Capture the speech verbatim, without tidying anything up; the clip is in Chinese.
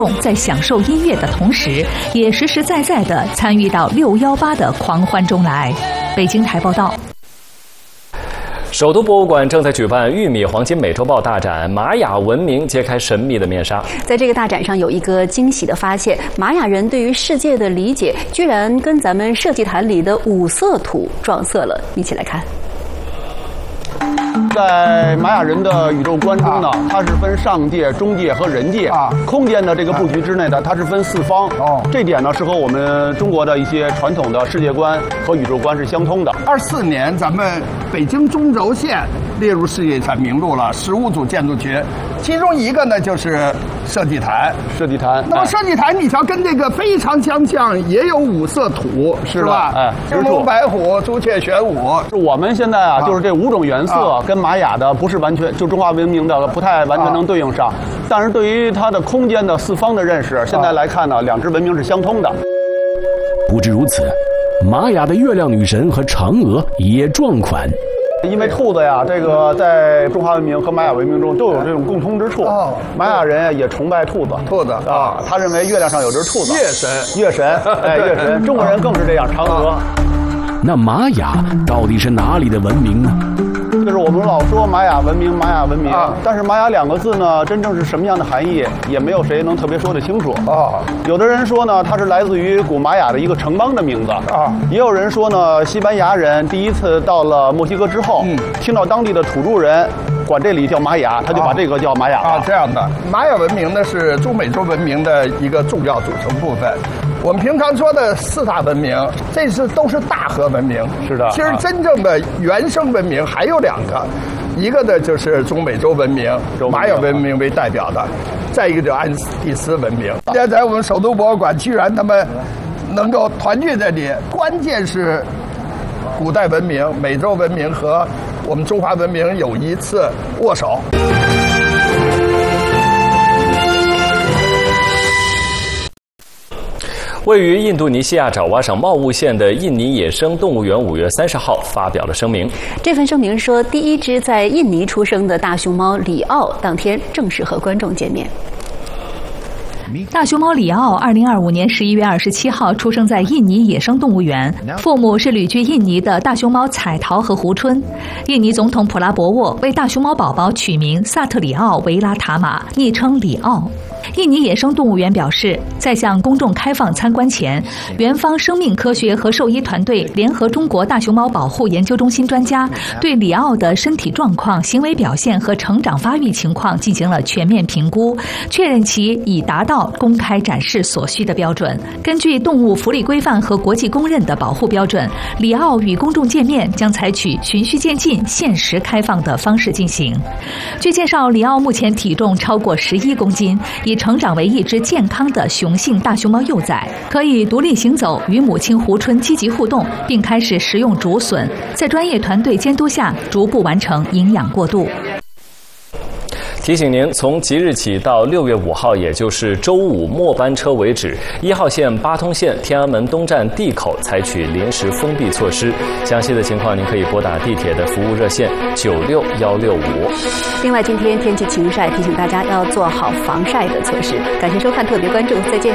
在享受音乐的同时，也实实在在地参与到六一八的狂欢中来。北京台报道。 首都博物馆正在举办玉米黄金美洲豹大展，玛雅文明揭开神秘的面纱。 在这个大展上有一个惊喜的发现，玛雅人对于世界的理解居然跟咱们设计坛里的五色图撞色了。一起来看。 在玛雅人的宇宙观中呢，啊、它是分上界、中界和人界啊。空间的这个布局之内呢，它是分四方。哦，这点呢是和我们中国的一些传统的世界观和宇宙观是相通的。 二四年，咱们北京中轴线列入世界遗产名录了十五组建筑群，其中一个呢就是设计坛。 设计坛。 那么设计坛，你瞧跟这个非常相像，也有五色土，是吧？ 哎， 青龙白虎、朱雀玄武。 我们现在啊，就是这五种元素啊，跟玛雅的不是完全，就中华文明的不太完全能对应上。但是对于它的空间的四方的认识，现在来看呢，两支文明是相通的。 不止如此，玛雅的月亮女神和嫦娥也撞款。 因为兔子呀，这个在中华文明和玛雅文明中都有这种共通之处。哦，玛雅人也崇拜兔子。 兔子啊，他认为月亮上有只兔子。 月神， 月神，哎，月神。中国人更是这样，嫦娥。 那玛雅到底是哪里的文明呢？ 就是我们老说玛雅文明，玛雅文明，啊、但是玛雅两个字呢，真正是什么样的含义，也没有谁能特别说得清楚。啊，有的人说呢，它是来自于古玛雅的一个城邦的名字。啊，也有人说呢，西班牙人第一次到了墨西哥之后，嗯，听到当地的土著人管这里叫玛雅，他就把这个叫玛雅了。 啊，这样的，玛雅文明呢是中美洲文明的一个重要组成部分。我们平常说的四大文明，这是都是大河文明。 是的。 其实真正的原生文明还有两个，一个呢就是中美洲文明，玛雅文明为代表的，再一个就是安第斯文明。现在在我们首都博物馆，居然他们能够团聚在这里，关键是古代文明、美洲文明和我们中华文明有一次握手。 位于印度尼西亚爪哇省茂物县的印尼野生动物园五月三十号发表了声明。 这份声明说，第一只在印尼出生的大熊猫里奥当天正式和观众见面。 大熊猫里奥二零二五年十一月二十七号出生在印尼野生动物园，父母是旅居印尼的大熊猫彩桃和胡春。印尼总统普拉博沃为大熊猫宝宝取名萨特里奥维拉塔马，昵称里奥。印尼野生动物园表示，在向公众开放参观前，园方生命科学和兽医团队联合中国大熊猫保护研究中心专家，对里奥的身体状况、行为表现和成长发育情况进行了全面评估，确认其已达到公开展示所需的标准。根据动物福利规范和国际公认的保护标准，里奥与公众见面将采取循序渐进、限时开放的方式进行。据介绍，里奥目前体重超过十一公斤，已成长为一只健康的雄性大熊猫幼崽，可以独立行走，与母亲胡春积极互动，并开始食用竹笋，在专业团队监督下逐步完成营养过渡。 提醒您，从即日起到六月五号，也就是周五末班车为止，一号线八通线天安门东站 D 口采取临时封闭措施。详细的情况您可以拨打地铁的服务热线九六幺六五。 另外，今天天气晴晒，提醒大家要做好防晒的措施。感谢收看特别关注，再见。